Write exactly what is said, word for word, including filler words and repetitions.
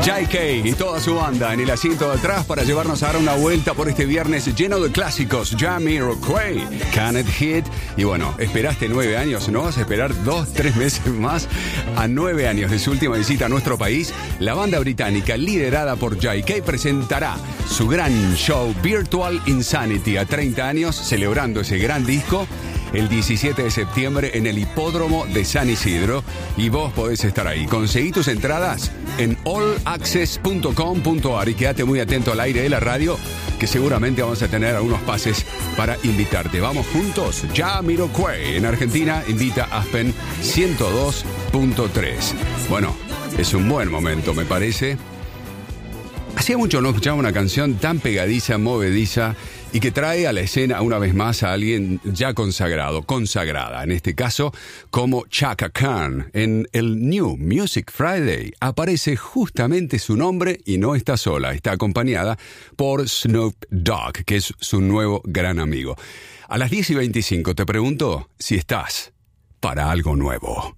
J K y toda su banda en el asiento de atrás para llevarnos a dar una vuelta por este viernes lleno de clásicos. Jamiroquai, Can It Hit. Y bueno, esperaste nueve años, ¿no vas a esperar dos, tres meses más? A nueve años de su última visita a nuestro país, la banda británica liderada por J K presentará su gran show Virtual Insanity a treinta años, celebrando ese gran disco el diecisiete de septiembre en el hipódromo de San Isidro, y vos podés estar ahí. Conseguí tus entradas en all access punto com punto a r y quédate muy atento al aire de la radio, que seguramente vamos a tener algunos pases para invitarte. Vamos juntos. Jamiroquai en Argentina invita Aspen ciento dos punto tres. Bueno, es un buen momento, me parece. Hacía mucho no escuchaba una canción tan pegadiza, movediza, y que trae a la escena una vez más a alguien ya consagrado, consagrada, en este caso como Chaka Khan. En el New Music Friday aparece justamente su nombre y no está sola, está acompañada por Snoop Dogg, que es su nuevo gran amigo. A las diez y veinticinco te pregunto si estás para algo nuevo.